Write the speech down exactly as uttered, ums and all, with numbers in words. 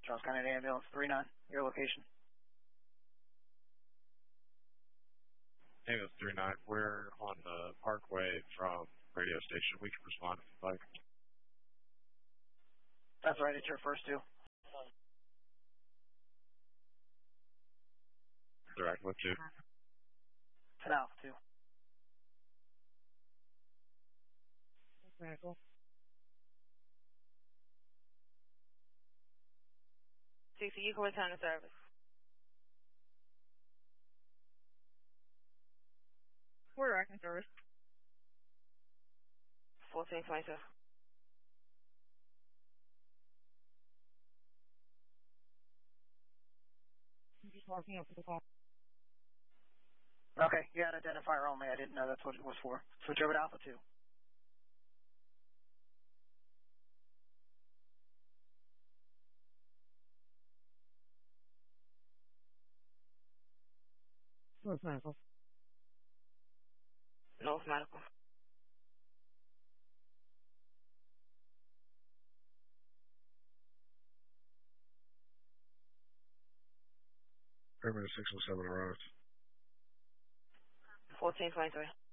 Charles County Ambulance three nine, your location. Ambulance three nine, we're on the Parkway from radio station. We can respond if you'd like. That's right, it's your first two. Direct, what two? ten Alpha two. Medical. C C, you can return to service. We're directing service. fourteen twenty-two. I'm just walking up to the call. Okay, you had identifier only. I didn't know that's what it was for. Switch over to Alpha two. North Medical. North Medical. Perimeter six oh seven arrived. fourteen twenty-three.